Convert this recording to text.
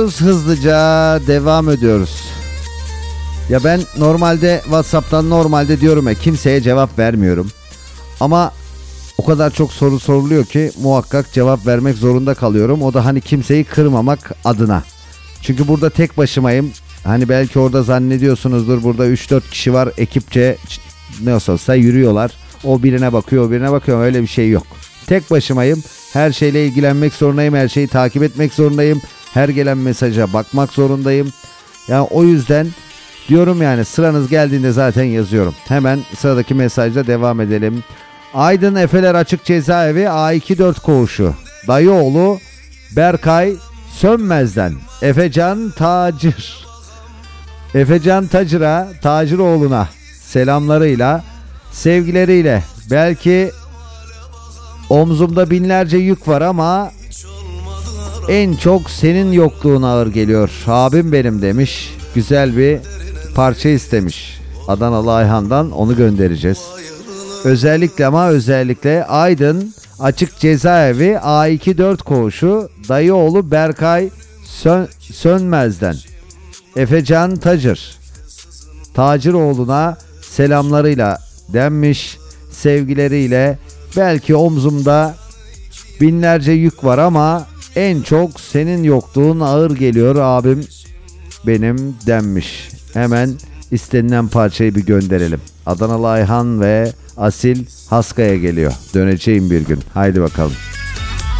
diyoruz, hızlıca devam ediyoruz. Ya ben normalde WhatsApp'tan diyorum ya, kimseye cevap vermiyorum. Ama o kadar çok soru soruluyor ki muhakkak cevap vermek zorunda kalıyorum. O da hani kimseyi kırmamak adına. Çünkü burada tek başımayım. Hani belki orada zannediyorsunuzdur, burada 3-4 kişi var, ekipçe ne olsa yürüyorlar. O birine bakıyor, o birine bakıyor. Öyle bir şey yok. Tek başımayım. Her şeyle ilgilenmek zorundayım. Her şeyi takip etmek zorundayım. Her gelen mesaja bakmak zorundayım. Yani o yüzden diyorum, yani sıranız geldiğinde zaten yazıyorum. Hemen sıradaki mesajla devam edelim. Aydın Efeler Açık Cezaevi A24 koğuşu. Dayıoğlu Berkay Sönmez'den Efecan Tacır. Efecan Tacır'a, Tacıroğlu'na selamlarıyla, sevgileriyle. Belki omzumda binlerce yük var ama en çok senin yokluğun ağır geliyor. Abim benim demiş. Güzel bir parça istemiş. Adanalı Ayhan'dan, onu göndereceğiz. Özellikle Aydın Açık Cezaevi A24 koğuşu dayıoğlu Berkay Sönmez'den Efecan Tacıroğlu'na selamlarıyla denmiş, sevgileriyle. Belki omzumda binlerce yük var ama en çok senin yokluğun ağır geliyor abim benim denmiş. Hemen istenilen parçayı bir gönderelim. Adanalı Ayhan ve Asil Haska'ya geliyor. Döneceğim bir gün. Haydi bakalım.